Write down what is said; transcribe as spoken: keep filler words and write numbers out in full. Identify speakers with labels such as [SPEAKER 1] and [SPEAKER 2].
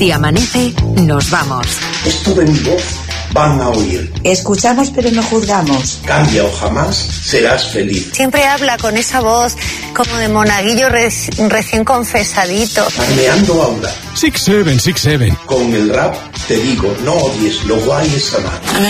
[SPEAKER 1] Si amanece, nos vamos.
[SPEAKER 2] Esto de mi voz van a oír.
[SPEAKER 3] Escuchamos pero no juzgamos.
[SPEAKER 2] Cambia o jamás serás feliz.
[SPEAKER 4] Siempre habla con esa voz como de monaguillo reci- recién confesadito.
[SPEAKER 2] Armeando aula.
[SPEAKER 5] Six Seven, Six Seven.
[SPEAKER 2] Con el rap te digo, no odies, lo guay es amar.